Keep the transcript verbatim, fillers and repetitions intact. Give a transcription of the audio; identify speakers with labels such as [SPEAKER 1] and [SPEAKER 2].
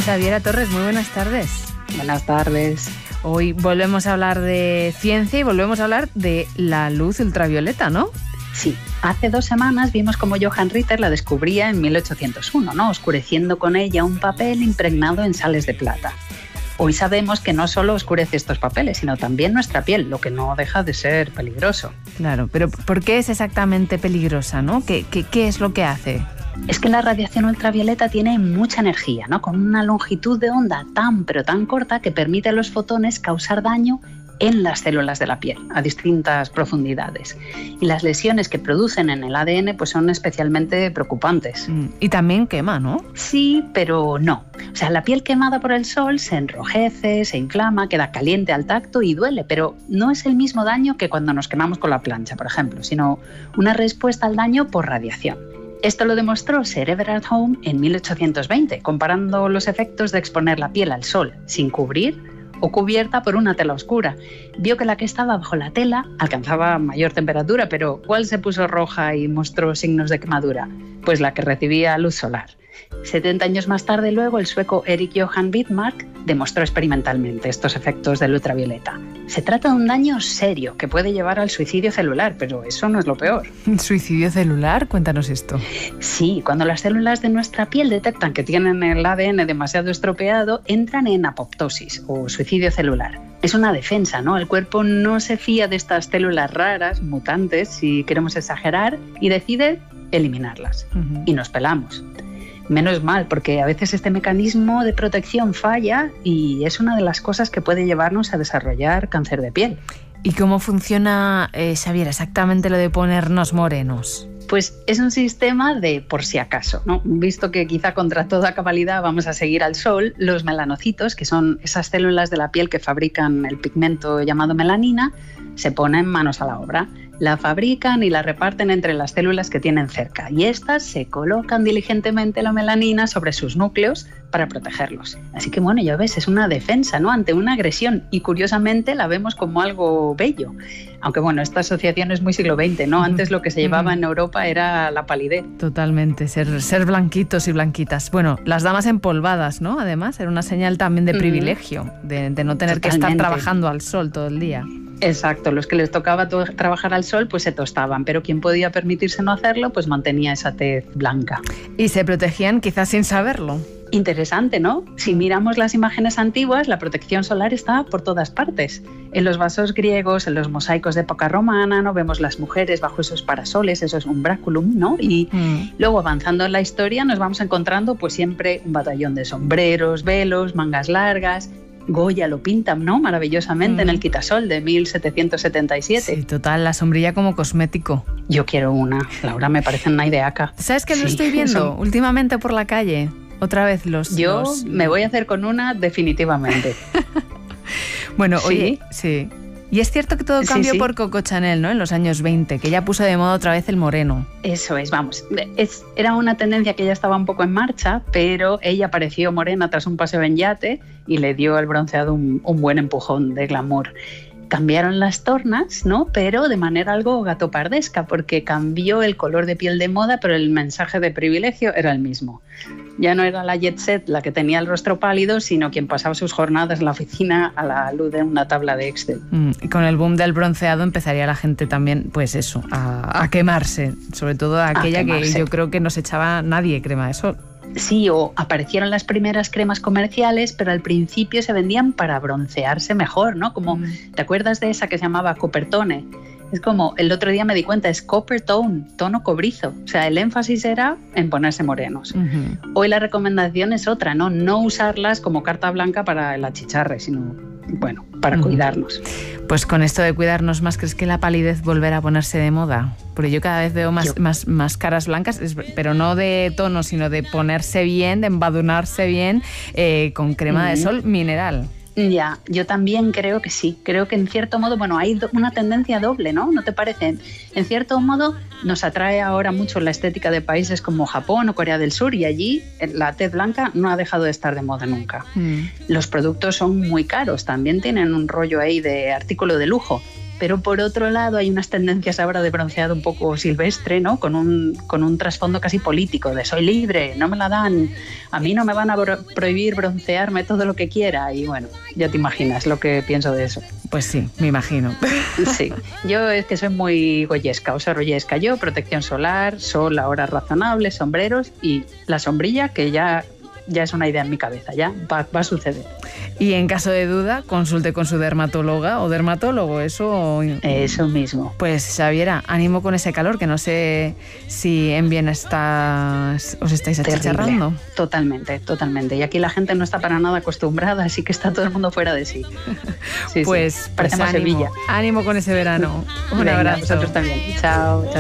[SPEAKER 1] Xabiera Torres, muy buenas tardes.
[SPEAKER 2] Buenas tardes.
[SPEAKER 1] Hoy volvemos a hablar de ciencia y volvemos a hablar de la luz ultravioleta, ¿no?
[SPEAKER 2] Sí, hace dos semanas vimos cómo Johann Ritter la descubría en mil ochocientos uno, ¿no? Oscureciendo con ella un papel impregnado en sales de plata. Hoy sabemos que no solo oscurece estos papeles, sino también nuestra piel, lo que no deja de ser peligroso.
[SPEAKER 1] Claro, pero ¿por qué es exactamente peligrosa, no? ¿Qué, qué, qué es lo que hace?
[SPEAKER 2] Es que la radiación ultravioleta tiene mucha energía, ¿no? Con una longitud de onda tan pero tan corta que permite a los fotones causar daño en las células de la piel a distintas profundidades. Y las lesiones que producen en el A D N pues son especialmente preocupantes.
[SPEAKER 1] Mm, y también quema, ¿no?
[SPEAKER 2] Sí, pero no. O sea, la piel quemada por el sol se enrojece, se inflama, queda caliente al tacto y duele, pero no es el mismo daño que cuando nos quemamos con la plancha, por ejemplo, sino una respuesta al daño por radiación. Esto lo demostró Sir Everard Home en mil ochocientos veinte, comparando los efectos de exponer la piel al sol sin cubrir o cubierta por una tela oscura. Vio que la que estaba bajo la tela alcanzaba mayor temperatura, pero ¿cuál se puso roja y mostró signos de quemadura? Pues la que recibía luz solar. setenta años más tarde, luego, el sueco Erik Johan Widmark demostró experimentalmente estos efectos del ultravioleta. Se trata de un daño serio que puede llevar al suicidio celular, pero eso no es lo peor.
[SPEAKER 1] ¿Suicidio celular? Cuéntanos esto.
[SPEAKER 2] Sí, cuando las células de nuestra piel detectan que tienen el A D N demasiado estropeado, entran en apoptosis o suicidio celular. Es una defensa, ¿no? El cuerpo no se fía de estas células raras, mutantes, si queremos exagerar, y decide eliminarlas. Uh-huh. Y nos pelamos. Menos mal, porque a veces este mecanismo de protección falla y es una de las cosas que puede llevarnos a desarrollar cáncer de piel.
[SPEAKER 1] ¿Y cómo funciona, eh, Xabiera, exactamente lo de ponernos morenos?
[SPEAKER 2] Pues es un sistema de por si acaso, ¿no? Visto que quizá contra toda cabalidad vamos a seguir al sol, los melanocitos, que son esas células de la piel que fabrican el pigmento llamado melanina, se ponen manos a la obra. La fabrican y la reparten entre las células que tienen cerca y estas se colocan diligentemente la melanina sobre sus núcleos para protegerlos. Así que bueno, ya ves, es una defensa, ¿no? Ante una agresión y curiosamente la vemos como algo bello. Aunque bueno, esta asociación es muy siglo veinte, ¿no? Antes lo que se llevaba en Europa era la palidez.
[SPEAKER 1] Totalmente, ser, ser blanquitos y blanquitas. Bueno, las damas empolvadas, ¿no? Además, era una señal también de privilegio, de, de no tener Totalmente. que estar trabajando al sol todo el día.
[SPEAKER 2] Exacto, los que les tocaba to- trabajar al sol pues se tostaban, pero quien podía permitirse no hacerlo pues mantenía esa tez blanca.
[SPEAKER 1] Y se protegían quizás sin saberlo.
[SPEAKER 2] Interesante, ¿no? Si miramos las imágenes antiguas, la protección solar está por todas partes. En los vasos griegos, en los mosaicos de época romana, ¿no? Vemos las mujeres bajo esos parasoles, esos umbráculum, ¿no? Y mm. luego avanzando en la historia nos vamos encontrando pues siempre un batallón de sombreros, velos, mangas largas. Goya lo pinta, ¿no? Maravillosamente mm. en el quitasol de mil setecientos setenta y siete.
[SPEAKER 1] Sí, total, la sombrilla como cosmético.
[SPEAKER 2] Yo quiero una, Laura, me parece una ideaca.
[SPEAKER 1] ¿Sabes qué
[SPEAKER 2] sí,
[SPEAKER 1] lo estoy viendo
[SPEAKER 2] eso.
[SPEAKER 1] últimamente por la calle? Otra vez los...
[SPEAKER 2] Yo
[SPEAKER 1] los...
[SPEAKER 2] me voy a hacer con una definitivamente.
[SPEAKER 1] Bueno,
[SPEAKER 2] ¿Sí?
[SPEAKER 1] oye, sí. Y es cierto que todo cambió sí, sí. por Coco Chanel, ¿no? En los años veinte, que ella puso de moda otra vez el moreno.
[SPEAKER 2] Eso es, vamos. Es, era una tendencia que ya estaba un poco en marcha, pero ella apareció morena tras un paseo en yate y le dio al bronceado un, un buen empujón de glamour. Cambiaron las tornas, ¿no? Pero de manera algo gatopardesca, porque cambió el color de piel de moda, pero el mensaje de privilegio era el mismo. Ya no era la jet set la que tenía el rostro pálido, sino quien pasaba sus jornadas en la oficina a la luz de una tabla de Excel.
[SPEAKER 1] Mm, y con el boom del bronceado empezaría la gente también, pues eso, a, a quemarse, sobre todo aquella que yo creo que no se echaba nadie crema de sol.
[SPEAKER 2] Sí, o aparecieron las primeras cremas comerciales, pero al principio se vendían para broncearse mejor, ¿no? Como, mm. ¿te acuerdas de esa que se llamaba Coppertone? Es como, el otro día me di cuenta, es copper tone, tono cobrizo. O sea, el énfasis era en ponerse morenos. Uh-huh. Hoy la recomendación es otra, ¿no? No usarlas como carta blanca para el achicharre, sino, bueno, para uh-huh. cuidarnos.
[SPEAKER 1] Pues con esto de cuidarnos más, ¿crees que la palidez volverá a ponerse de moda? Porque yo cada vez veo más, más, más caras blancas, pero no de tono, sino de ponerse bien, de embadurnarse bien eh, con crema uh-huh. de sol mineral.
[SPEAKER 2] Ya, yo también creo que sí. Creo que en cierto modo, bueno, hay una tendencia doble, ¿no? ¿No te parece? En cierto modo nos atrae ahora mucho la estética de países como Japón o Corea del Sur y allí la tez blanca no ha dejado de estar de moda nunca. Mm. Los productos son muy caros, también tienen un rollo ahí de artículo de lujo. pero por otro lado hay unas tendencias ahora de bronceado un poco silvestre, ¿no? Con un, con un trasfondo casi político, de soy libre, no me la dan, a mí no me van a bro- prohibir broncearme todo lo que quiera, y bueno, ya te imaginas lo que pienso de eso.
[SPEAKER 1] Pues sí, me imagino.
[SPEAKER 2] Sí, yo es que soy muy goyesca, o sea, rollesca. Yo, protección solar, sol a horas razonables, sombreros y la sombrilla, que ya, ya es una idea en mi cabeza, ya va, va a suceder.
[SPEAKER 1] Y en caso de duda, consulte con su dermatóloga o dermatólogo, eso...
[SPEAKER 2] Eso mismo.
[SPEAKER 1] Pues Xaviera, ánimo con ese calor, que no sé si en Viena estás, os estáis achicharrando.
[SPEAKER 2] Totalmente, totalmente. Y aquí la gente no está para nada acostumbrada, así que está todo el mundo fuera de sí. Sí,
[SPEAKER 1] pues,
[SPEAKER 2] sí.
[SPEAKER 1] pues
[SPEAKER 2] Parecemos
[SPEAKER 1] ánimo,
[SPEAKER 2] Sevilla.
[SPEAKER 1] ánimo con ese verano. Un
[SPEAKER 2] Venga,
[SPEAKER 1] abrazo.
[SPEAKER 2] Vosotros también. Chao. Chao.